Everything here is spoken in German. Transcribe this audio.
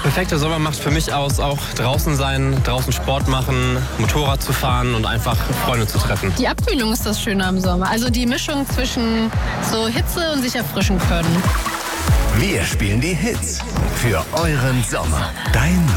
perfekte Sommer macht für mich aus, auch draußen sein, draußen Sport machen, Motorrad zu fahren und einfach Freunde zu treffen. Die Abkühlung ist das Schöne am Sommer. Also die Mischung zwischen so Hitze und sich erfrischen können. Wir spielen die Hits für euren Sommer. Dein